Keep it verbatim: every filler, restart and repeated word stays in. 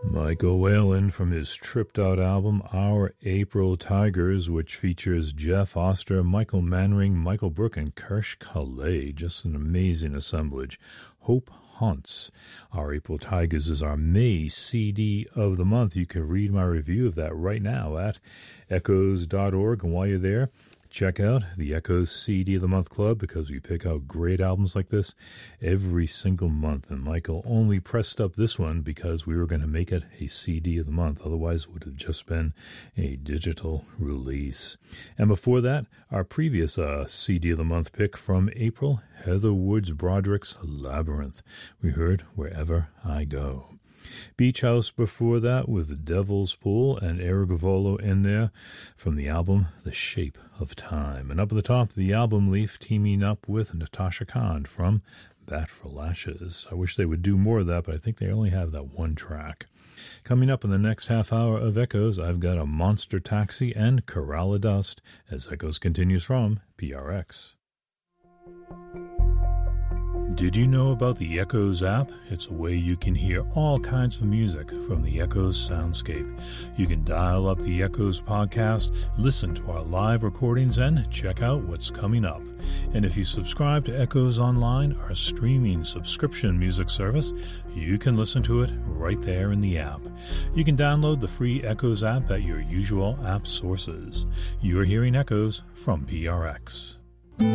Michael Whalen from his Tripped Out album, Our April Tigers, which features Jeff Oster, Michael Manring, Michael Brook, and Kirsch Calais. Just an amazing assemblage. Hope Haunts. Our April Tigers is our May C D of the month. You can read my review of that right now at echoes dot org. And while you're there, check out the Echoes C D of the Month Club, because we pick out great albums like this every single month. And Michael only pressed up this one because we were going to make it a C D of the month. Otherwise, it would have just been a digital release. And before that, our previous uh, C D of the Month pick from April, Heather Woods Broderick's Labyrinth. We heard Wherever I Go. Beach House before that with Devil's Pool and Eric Volo in there from the album The Shape of Time. And up at the top, the album Leaf teaming up with Natasha Khan from Bat for Lashes. I wish they would do more of that, but I think they only have that one track. Coming up in the next half hour of Echoes, I've got a Monster Taxi and Corral of Dust as Echoes continues from P R X. Did you know about the Echoes app? It's a way you can hear all kinds of music from the Echoes soundscape. You can dial up the Echoes podcast, listen to our live recordings, and check out what's coming up. And if you subscribe to Echoes Online, our streaming subscription music service, you can listen to it right there in the app. You can download the free Echoes app at your usual app sources. You're hearing Echoes from P R X.